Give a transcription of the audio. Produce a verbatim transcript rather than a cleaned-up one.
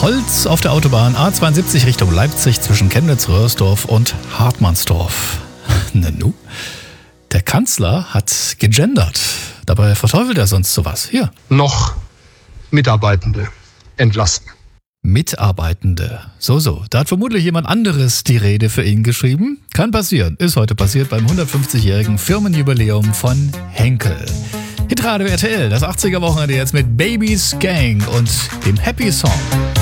Holz auf der Autobahn A zweiundsiebzig Richtung Leipzig zwischen Chemnitz-Röhrsdorf und Hartmannsdorf. Nanu? Der Kanzler hat gegendert. Dabei verteufelt er sonst sowas. Hier. Noch Mitarbeitende entlassen. Mitarbeitende. So, so. Da hat vermutlich jemand anderes die Rede für ihn geschrieben. Kann passieren. Ist heute passiert beim hundertfünfzigjährigen Firmenjubiläum von Henkel. Hitradio R T L, das achtziger Wochenende jetzt mit Baby's Gang und dem Happy Song.